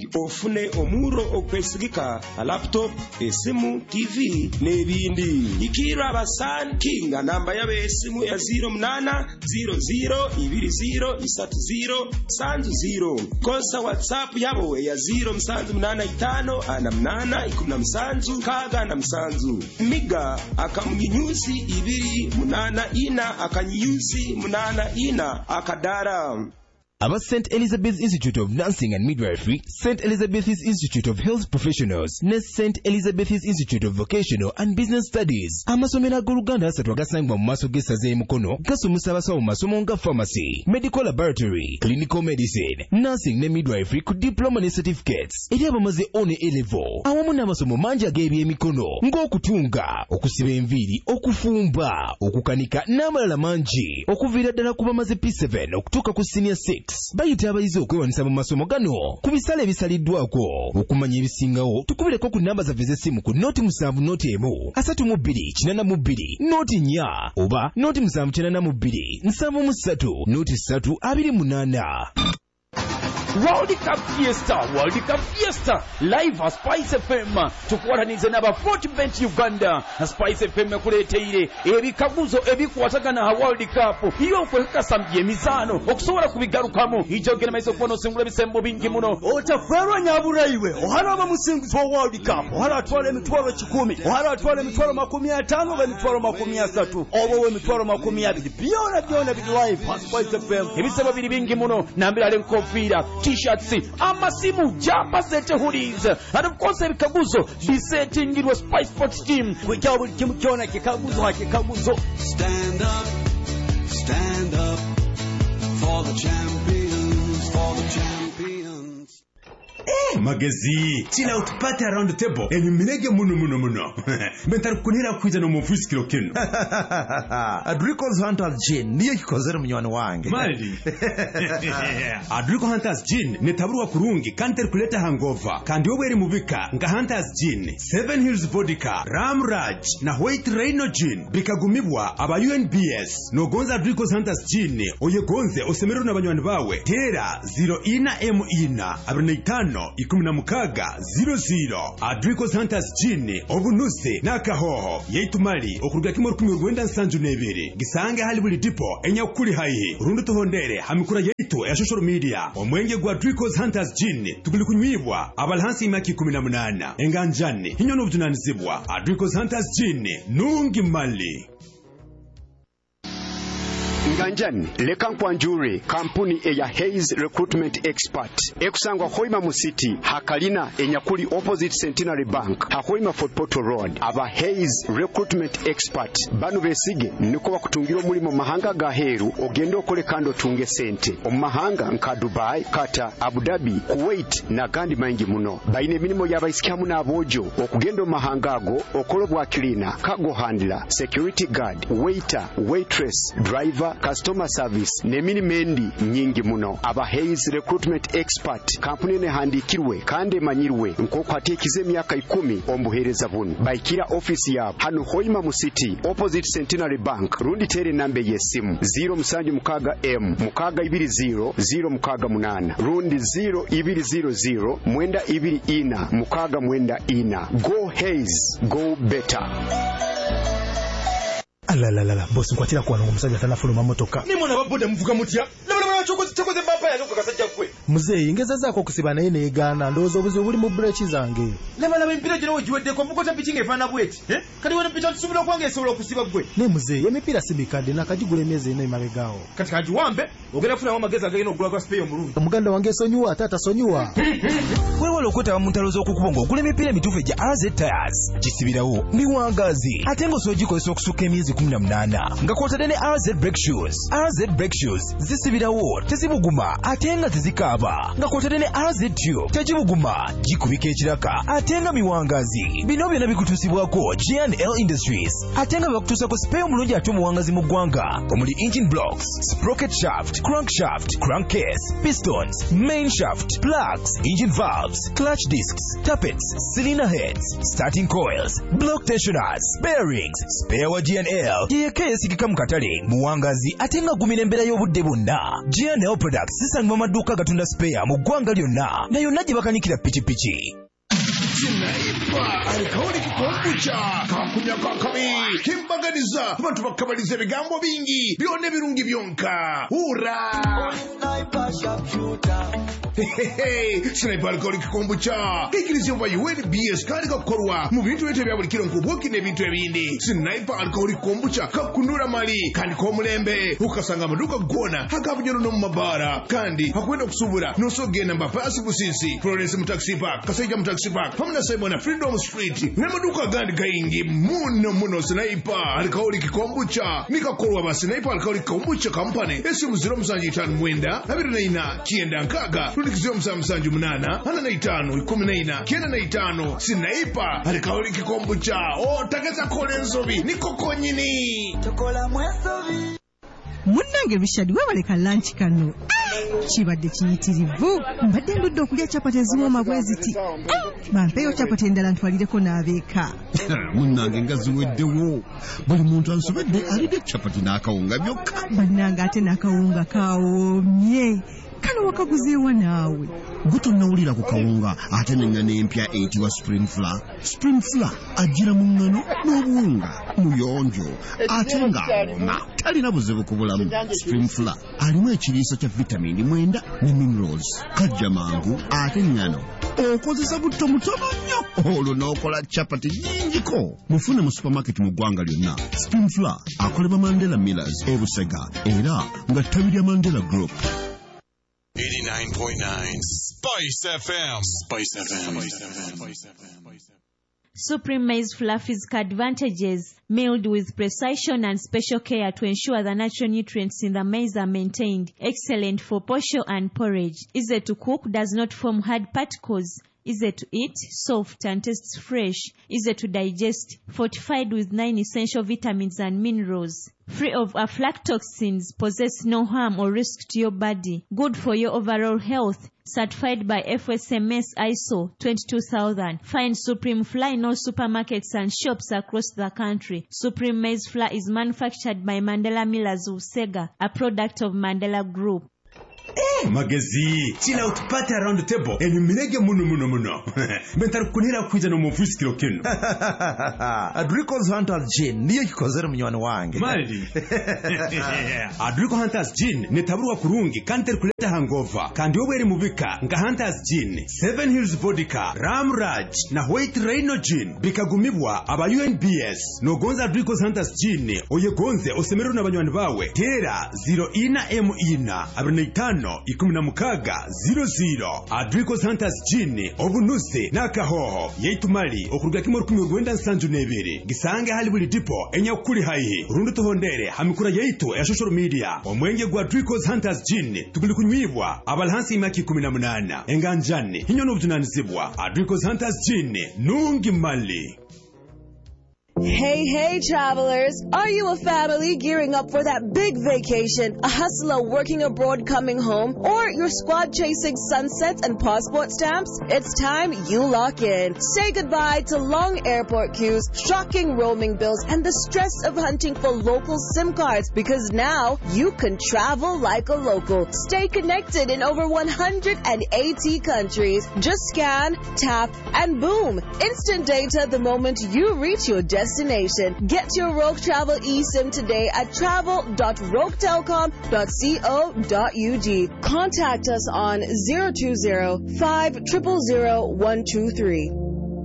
ofune omuro okwesigika a laptop, esimu, TV n'ebindi. Ikira aba Sun King namba yabe esimu ya 0800203030 kosa WhatsApp yabo ya 0785 miga akamunyusi 284 akanyusi 84 akadara. Aba St. Elizabeth's Institute of Nursing and Midwifery, St. Elizabeth's Institute of Health Professionals, ne St. Elizabeth's Institute of Vocational and Business Studies. Amasomero ag'Oluganda asatu agasangibwa mu maaso g'essaza e Mukono gasomesa abasawo mu masomo nga pharmacy, medical laboratory, clinical medicine, nursing ne midwifery ku diploma ne certificates eri abamaze one A-level. Awamu n'amasomo mangi ag'ebyemikono ng'okutunga, okusiba enviiri, okufumba, okukanika n'amalala mangi okuviira ddala ku bamaze P7 okutuuka ku senior 6. Bayita abayizi okwewanisa mu masomo gano ku bisale ebisaliddwako. Okumanya ebisingawo tukubireko ku namba zaffe z'essimu ku noti 7 noti 1 32 noti 4 oba noti 792 73 noti 3 28. World Cup Fiesta live at Spice FM tukuwataniriza n'aba Fortbet Uganda. Spice FM kuleteire ebikaguzo ebikwatagana ha World Cup iyo okwekasambye emizaano okusobola kubigarukamu ijogera maiso kubono singula ebisembo bingi muno otafero nyabulaiwe ohalaba musingizo wa World Cup ohala atwala emitwalo 10 ohala atwala emitwalo 50 ga emitwalo 30 obo emitwalo 20 byona bidi live at Spice FM ebisebo biri bingi muno nambira ale nkofira T-shirts, amasimu, jumper set hoodies, and of course ebikaguzo bisetingirwa Spice Sports team kujja buli kimu kyona kikaguzo hakikaguzo. Stand up for the champions, magezi chila utupate around the table enyumirege muno mentari kunira kwiza no mufusikiro kino Adrico's Hunters Gin niyo kikozera munywani wange mali Adrico Hunters Gin netaburwa kurungi kandi kuleta hangover kandi obweri mubika nga Hunters Gin 7 Hills Vodka Ramraj na White Rhino Gin bikagumibwa aba UNBS no gonza Adrico's Hunters Gin oyegonze osemero n'abanywani bawe tera 0 abirinaitano 1600 Adrico's Hunters Gin obunuse nakahoho yeitumali okuruga kimwe 10 gisange hali buli tipo enyakuri hayi rundu tuhondere hamikura yeitu ya social media omwenge gwa Adrico's Hunters Gin tuguli kunywibwa abalhansi imaki 18 enganjani hinyo n'obujunanizibwa Adrico's Hunters Gin nungi mali. Nganjani leka nkwanjure kampuni eya Hayes Recruitment Expert ekusangwa Hoima mu City hakalina enyakuli opposite Centenary Bank Hoima Fort Portal Road aba Hayes Recruitment Expert banu besige niko bakutungira mulimo mahanga ga heru ogenda okole kando tunge sente omahanga nka Dubai Qatar Abu Dhabi Kuwait na gandi mangi muno baine minimo yabaisikamu na abojo okugenda mahanga ago okolobwa cleaner cargo handler security guard waiter waitress driver customer service nemini mendi nyingi muno aba Hayes Recruitment Expert kampuni ne handikirwe kandi manyirwe nkokwate emyaka 10 ombuhereza bunu baikira office yabo hano Hoima mu City opposite Centenary Bank rundi tere nambe yesimu 0720 rundi 0200 go Hayes go better. Alalala bosi kwatira kwa omusajja tanafuluma motoka ni mwana baboda mvuga mutya chokoze baba yange kasajja kwe muzeyi ngeza zako kusiba naye neegana ndozo obuzi buli mu brechi zange lema empira gino ojiwedde ko mukota pichinga efana bweti kati wona picha tusubira kwange esobola okusiba gwe ne muzeyi emipira simikadde nakagigula emyezi eno imabegawo kati kajiwambe ogenda funa amagezi agenda ogula kwa spare omulungi omuganda wange sonyuwa tata sonyuwa wewala okwetaba mu ntalo z'okukubonga ogula emipira emituufu egya RZ Tires kisibirawo miwangazi ate ng'osogikozesa okusukka emyezi 18 nga kwotadde ne RZ Brake Shoes. RZ Brake Shoes zisibirawo tezibuguma ate nga tezikaaba nga kwotadde ne RZ Tube tegibuguma gikubika ekiraka ate nga miwangazi. Bino byonna bikutuusibwako G&L Industries ate nga bakutuusako spare omulungi ate omuwangazi mu ggwanga omuli engine blocks, sprocket shaft, crankshaft, crankcase, pistons, main shaft, plugs, engine valves, clutch discs, tappets, cylinder heads, starting coils, block tensioners, bearings, spare wa G&L yekka yesigika mu katale muwangazi ate nga gumira embeera y'obudde bwonna. G&L Products zisangibwa maduka gatunda spare mu ggwanga lyonna na yonna gye bakanikira pikipiki. Sinaipa alikauli kikombucha kakunya kakabi kimbaganiza abantu bakabaliza ebigambo bingi byone birungi byonka ura Sinaipa alikauli kikombucha kikiriza mwa UNBS kali kakorwa mu bintu bete bya bulikiro nkubwoki n'ebintu ebindi. Sinaipa alikauli kikombucha kakunura mali kandi ko mulembe ukasanga maduka gona hakabunyoro no mabara kandi hakwenda kusubura nosogenda mbapasi busisi Florence mu taxi park kasaija mu taxi park hamna Simon Freedom Street na maduka gandi gaingi muno Sinaipa alikauli kikombucha nikakorwa ba Sinaipa alikauli kikombucha company esimu 0 mwenda 29 kienda nkaga rudikizio msanju munana hana na 5 kienda na 5 Sinaipa alikauli kikombucha tagaza kole nsobi nikoko nyini tokola mwesobi Munnange Richard webaleka lunch kano kibadde kiyitirivu mbadde ndudde okulya chapati eziwooma bwe ziti bampeeyo chapati endala ntwalireko n'abeeka munnange nga ziweddewo buli muntu ansobedde alidde chapati n'akawunga byokka bannange ate n'akawunga kawoomye kano wakaguzeewa naawe gutonnawulira ku kawunga ate n'engano empya eyitibwa spring flour ajjira mu ngano n'obuwunga muyonjo ate ng'awooma talina buzibu ku bulamu. Spring flour alimu ekiriisa kya vitamini 9 ne minerals kajja mangu ate ngano okozesa butto mutono nnyo olwo n'okola chapati nnyingiko. Mufune mu supermarket mu ggwanga lyonna. Spring flour akolebwa Mandela Millers e Busega era nga ttabi lya Mandela Group. 89.9 Spice FM. Supreme Maize Flour physical advantages: milled with precision and special care to ensure the natural nutrients in the maize are maintained. Excellent for posho and porridge. Easy to cook, does not form hard particles. Easy to eat, soft and tastes fresh. Easy to digest, fortified with 9 essential vitamins and minerals. Free of aflatoxins, possess no harm or risk to your body. Good for your overall health. Certified by FSMS ISO 22000. Find Supreme Flour in all supermarkets and shops across the country. Supreme Maize Flour is manufactured by Mandela Millers Busega, a product of Mandela Group. Magazine chill out party around the table enyumirege muno mentari kunira kwiza no muvusikiro kino Adrico's Hunters Gin niyo kikozera munywani wange mali Adrico Hunters Gin netaburwa kurungi kandi kuleta hangover kandi obwere mubika nga Hunters Gin 7 Hills Vodka Ramraj na White Rhino Gin bikagumibwa aba UNBS no gonza Adrico's Hunters Gin oyegonze osemero n'abanywani bawe tera 0 abirina 5 Adrico's Hunters Gin obunuse nakahoho yeitumali okuruga kimoro 1972 gisange hali buli tipo enyakuli haihi rundu tuhondere hamikura yeitu ya social media omwenge gwa Adrico's Hunters Gin tuguli kunywibwa abalhansi imaki 18 enganjani hinyo n'obutunanizibwa Adrico's Hunters Gin nungi mali. Hey travelers, are you a family gearing up for that big vacation, a hustler working abroad coming home, or your squad chasing sunsets and passport stamps? It's time you lock in. Say goodbye to long airport queues, shocking roaming bills, and the stress of hunting for local SIM cards, because now you can travel like a local. Stay connected in over 180 countries. Just scan, tap, and boom! Instant data the moment you reach your destination. Get your Rogue Travel eSIM today at travel.roguetelecom.co.ug. Contact us on 020-500-123.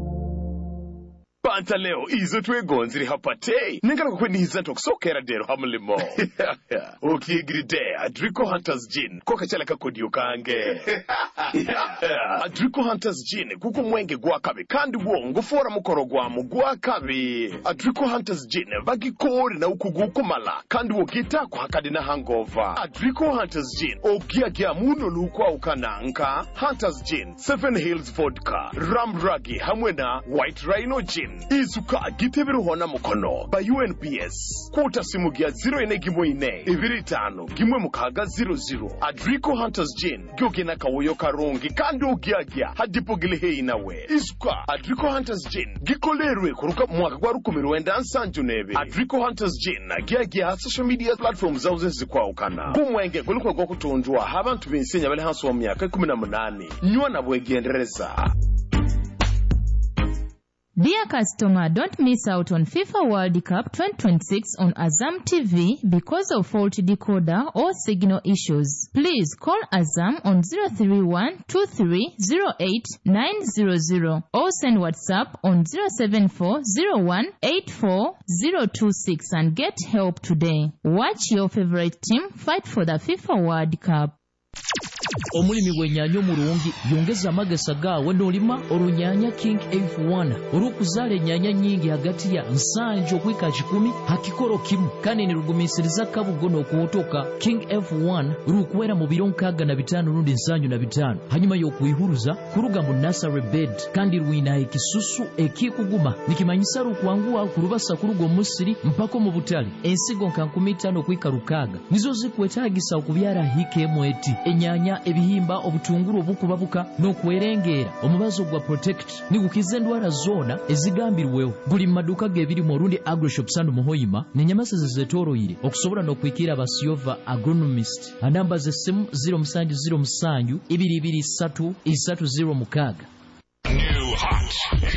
Panta leo izo twegonziri hapate nengala kukweniza tokusokera dero hamulimo okigride Adrico Hunters Gin koka chala kakodiyo kange Adrico Hunters Gin kuko mwenge gwakabe kandi wongo fora mukoro gwamu gwakabe Adrico Hunters Gin bagikori na ukugukumala kandi wogita kwa hakadi na hangover. Adrico Hunters Gin ogiagia muno lukwa ukananka. Hunters Gin 7 Hills Vodka Ramragi hamwe na White Rhino Gin Gin izuka giteberuho na mukono ba UNPS kuta simu gya 0 25 gimwe mukaga 00 Adrico Hunters Gin gyogena kawoyo karungi kandi ugyagya hadipo gilehe nawe izuka Adrico Hunters Gin gikolerwe kuruka mwaka gwa 1997 Adrico Hunters Gin gyagya social media platforms zauze zikwawukana kumwenge guliko gwa kutunjwa abantu binsenya bali hanso wa myaka 18 nywa na bwegendereza. Dear customer, don't miss out on FIFA World Cup 2026 on Azam TV because of faulty decoder or signal issues. Please call Azam on 031-2308-900 or send WhatsApp on 074-01-84-026 and get help today. Watch your favorite team fight for the FIFA World Cup. Omulimi w'ennyanja omulungi yongeza amagesa gaawe n'olima olunyanya King F1 olw'okuzaala ennyanya nnyingi hagati ya nsanju okwika 10 hakikolo kimu kandi nirugumisiriza kabugo n'okuwotoka King F1 lukuwera mu biro 65 n'undi nsanju na 5 hanyuma y'okuyihuluza kuruga mu nursery bed kandi lwina ekisusu ekikuguma nikimanyisa lukwanguwa kulubasa kuruga omusiri mpako mu butale ensigo nka 15 okwika 6 nizo zikwetaagisa okubyala hike mweti ennyanya ebihimba obutunguru obukubabuka n'okwerengera omubazo gwa protect nigukiza endwala zoona ezigambirwewo buli maduka gebiri mu Rundi Agroshop Sandu Muhoyima n'enyamaseze zetoroyire okusobola n'okwikira abasiova agronomist anamba z'essimu 0707 223 306. New Hot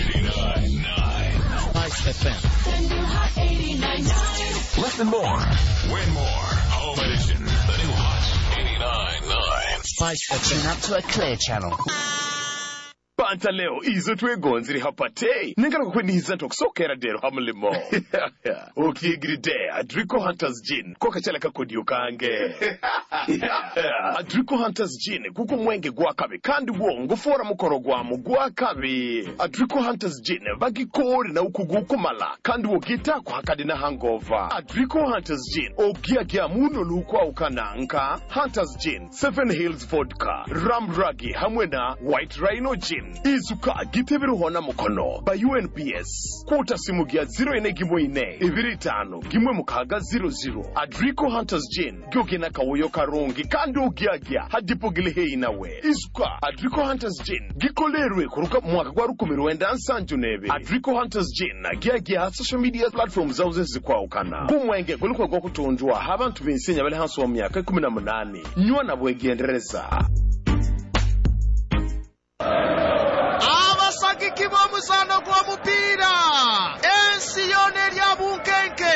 89.9 Spice FM. New Hot 89.9. Listen more, win more. Home edition. The New Hot 89.9. Spice FM. Tune up to a clear channel. Panta leo izo twegonziri hapate nengala kukwendihiza ntokusokera dero hamulimo ukigiride Adrico Hunters Gin koka chala kakodiyo kange Adrico Hunters Gin kuko mwenge gwakabe kandi wo ngufora mukoro gwamu gwakabe Adrico Hunters Gin bagikori na ukugukumala kandi wo gita kuhakadi na hangover Adrico Hunters Gin ogiagia muno lukwa ukananka Hunters Gin 7 Hills Vodka Ramragi hamwe na White Rhino Gin izuka giteberuho na mukono ba UNPS kuta simu gya 0 25 gimwe mukaga 00 Adrico Hunters Gin gyogena kawoyo karungi kandi ugyagya hadipo gilehe nawe izuka Adrico Hunters Gin gikolerwe kuruka mwaka gwa 1997 Adrico Hunters Gin gyagya social media platforms zauze zikwawukana kumwenge guliko gwa kutunjwa abantu binsenya bali hanso wa myaka 18 nywa na bwegendereza. Abasagiki b'omuzano gw'omupiira ensi yona erya bunkenke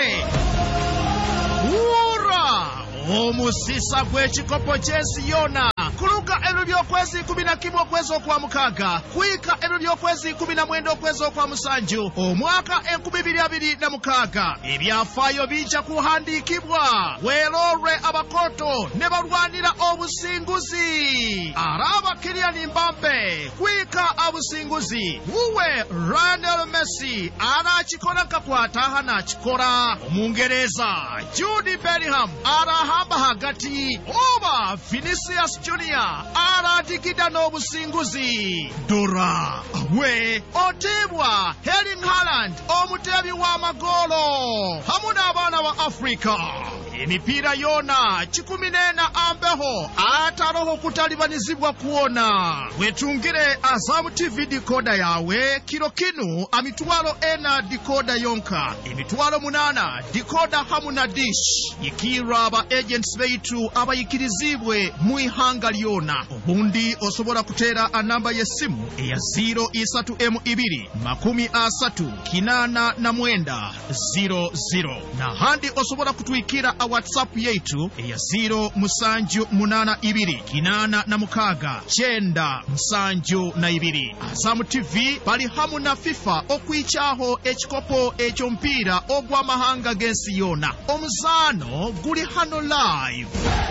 wura omusisa gw'ekikopo ky'ensi yona kuluga ebiro by'okwezi 11 okwezi okwa mukaaga kwika ebiro by'okwezi 19 okwezi okwa musanju omwaka 2026 ebyafaayo bijja kuhandikibwa weerorwe abakoto ne balwanira obusinguzi araba Kylian Mbappe kwika abusinguzi wuwe Lionel Messi anakikola kakwata anakikola omungereza Jude Bellingham arahamba hagati oba Vinicius Junior aradigida n'obusinguzi Dora we otebwa Erling Haaland omutebi w'amagolo hamu n'abaana ba Afrika emipiira yona 14 ambeho ataroho kutalibanizibwa kuona wetungire Azam TV decoder yawe kilo kinu amitwalo ena decoder yonka emitwalo 8 decoder hamu na dish yikira aba agents beitu abayikirizibwe mu ihanga lyona obundi osobola kutera anamba y'essimu eya 03M2 38 na handi osobola kutwikira a WhatsApp yetu eya 078 Azam TV bali hamu na FIFA okwichaho ekikopo ekyompiira ogw'amahanga g'ensi yona omuzano guli hano live.